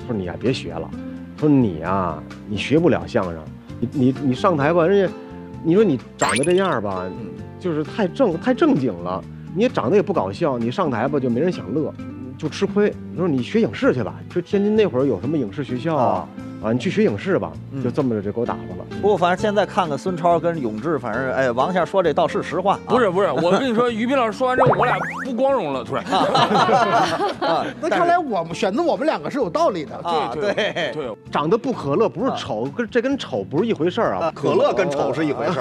他说你呀别学了，他说你呀你学不了相声，你上台吧，人家你说你长得这样吧，就是太正经了，你也长得也不搞笑，你上台吧就没人想乐，就吃亏。你说你学影视去吧，就天津那会儿有什么影视学校啊？你去学影视吧，就这么着就给我打发了。 不过反正现在看看孙超跟永志，反正哎，王先生说这倒是实话。 不是，我跟你说，于斌老师说完之后，我俩不光荣了，突然。 那看来我们选择我们两个是有道理的。 对， 长得不可乐不是丑，这跟丑不是一回事儿啊。 可乐跟丑是一回事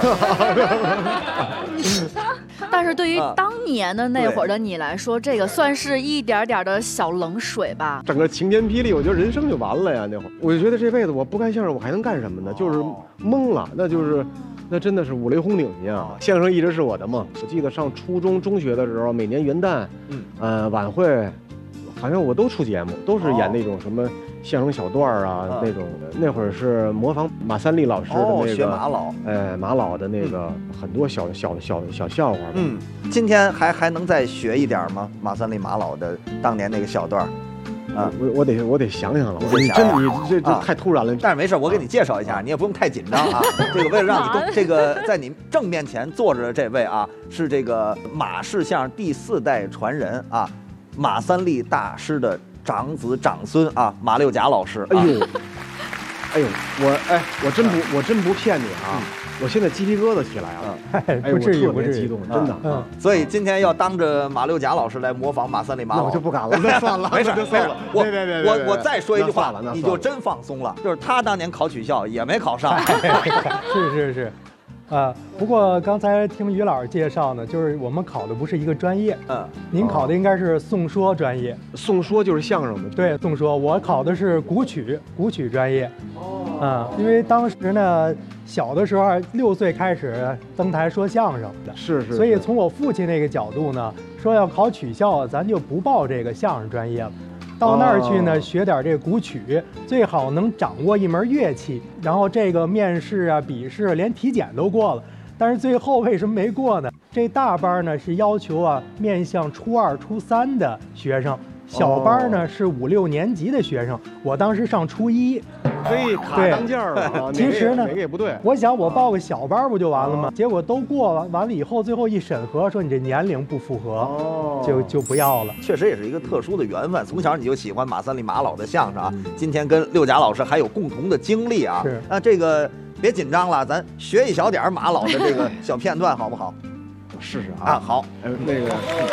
儿。但是对于当年的那会儿的你来说，这个算是一点点的小冷水吧。 整个晴天霹雳，我觉得人生就完了呀。那会儿我就觉得这辈子我不干相声，我还能干什么呢？就是懵了，那真的是五雷轰顶去啊！相声一直是我的梦。我记得上初中、中学的时候，每年元旦，晚会，好像我都出节目，都是演那种什么相声小段啊那种的。那会儿是模仿马三立老师的那个学马老， 马老的那个很多小笑话。 今天还能再学一点吗？马三立、马老的当年那个小段。 我得想想了，你这太突然了。 但是没事，我给你介绍一下，你也不用太紧张啊。这个为了让你这个在你正面前坐着的这位啊，是这个马氏相声第4代传人啊，马三立大师的长子长孙啊，马六甲老师。 哎呦，我真不骗你啊。我现在鸡皮疙瘩起来了， 不至于， 我特别激动，真的。 所以今天要当着马六甲老师来模仿马三立、马老， 我就不敢了。那算了， 没事。我再说一句话， 你就真放松了。就是他当年考取校也没考上。 是。不过刚才听于老师介绍呢，就是我们考的不是一个专业。您考的应该是宋说专业。 宋说就是相声的。 对，宋说，我考的是古曲专业。因为当时呢，小的时候6岁开始登台说相声的， 是。 所以从我父亲那个角度呢，说要考曲校，咱就不报这个相声专业了。到那儿去呢，学点这古曲，最好能掌握一门乐器。然后这个面试啊、笔试，连体检都过了。但是最后为什么没过呢？这大班呢是要求啊面向初2、初3的学生，小班呢是5、6年级的学生。我当时上初1。 卡当间了。 其实呢， 哪个也不对。 我想我报个小班不就完了吗？结果都过了，完了以后最后一审核说你这年龄不符合，就不要了。 确实也是一个特殊的缘分，从小你就喜欢马三立、马老的相声啊。今天跟六甲老师还有共同的经历啊。 是。 那这个别紧张了，咱学一小点马老的这个小片段好不好？ 我试试啊。 好。 那个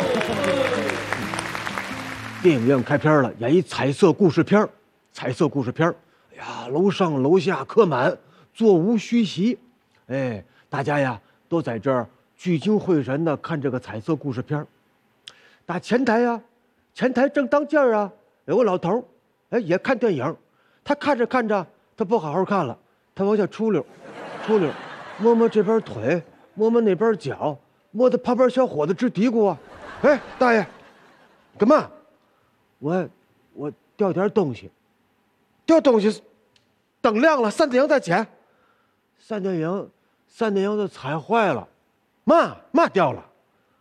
电影院开片了，演一彩色故事片。哎呀，楼上楼下客满，座无虚席。哎，大家呀都在这儿聚精会神的看这个彩色故事片。打前台正当劲儿啊，有个老头，也看电影。他看着看着，他不好好看了，他往下出溜，摸摸这边腿，摸摸那边脚，摸得旁边小伙子直嘀咕啊：“哎，大爷，干嘛？我掉点东西。掉东西，灯亮了，3点再捡。3点都踩坏了，嘛掉了？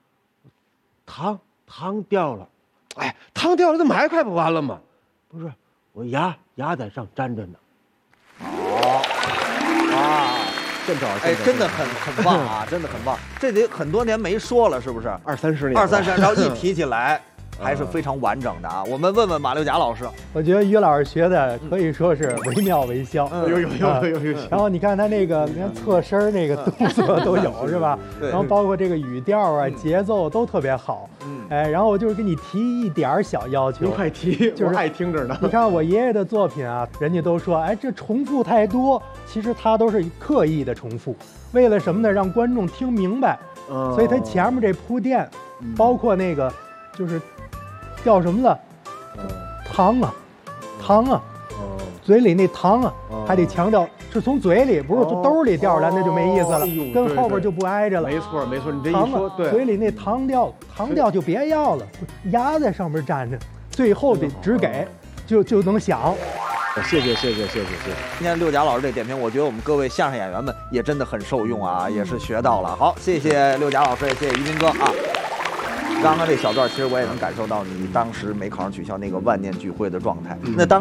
糖掉了。哎，糖掉了，那买块不完了吗？不是，我牙在上粘着呢。真的很棒啊，真的很棒。这得很多年没说了，是不是 ？20-30年。 然后一提起来。还是非常完整的啊！我们问问马六甲老师， 我觉得于老师学的可以说是惟妙惟肖。 有。 然后你看他那个连侧身那个动作都有，是吧？然后包括这个语调啊、节奏都特别好。然后我就是给你提一点小要求。 您快提， 就是爱听着呢。 你看我爷爷的作品啊，人家都说，这重复太多，其实他都是刻意的重复，为了什么呢？让观众听明白。所以他前面这铺垫，包括那个就是。叫什么了？糖啊，嘴里那糖啊，还得强调是从嘴里，不是从兜里掉出来，那就没意思了，跟后边就不挨着了。 没错，你这一说，对， 嘴里那糖掉了，糖掉就别要了，牙在上面站着，最后得只给，就能响。 谢谢。 今天六甲老师这点评，我觉得我们各位相声演员们也真的很受用啊，也是学到了。好，谢谢六甲老师，也谢谢于斌哥啊。刚刚这小段，其实我也能感受到你当时没考上曲校那个万念俱灰的状态。那当